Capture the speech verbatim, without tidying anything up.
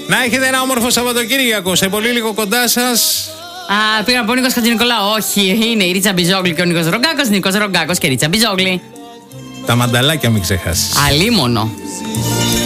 Να έχετε ένα όμορφο Σαββατοκύριακο. Σε πολύ λίγο κοντά σας. Α, πήγα να πω Νίκος Χατζηνικολάου. Όχι, είναι η Ρίτσα Μπιζόγλη και ο Νίκος Ρογκάκος. Νίκος Ρογκάκος και Ρίτσα Μπιζόγλη. Τα μανταλάκια μην ξεχάσεις. Αλίμονο.